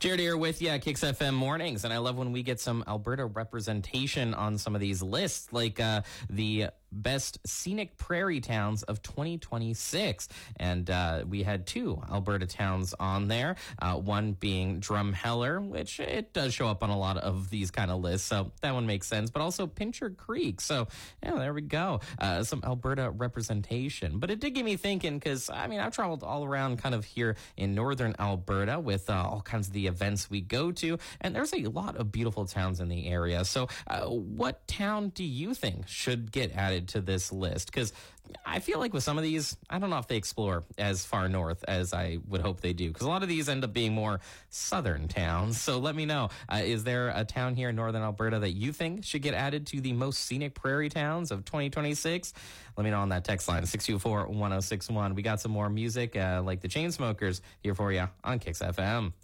Jared here with you, Kicks FM Mornings, and I love when we get some Alberta representation on some of these lists, like the best scenic prairie towns of 2026. And we had two Alberta towns on there, one being Drumheller, which it does show up on a lot of these kind of lists, so that one makes sense, but also Pincher Creek. So, yeah, there we go. Some Alberta representation. But it did get me thinking, because, I mean, I've traveled all around kind of here in northern Alberta with all kinds of the events we go to, and there's a lot of beautiful towns in the area. So what town do you think should get added to this list? Because I feel like with some of these, I don't know if they explore as far north as I would hope they do, because a lot of these end up being more southern towns. So let me know, is there a town here in northern Alberta that you think should get added to the most scenic prairie towns of 2026? Let me know on that text line, 624-1061. We got some more music like the Chainsmokers here for you on Kicks FM.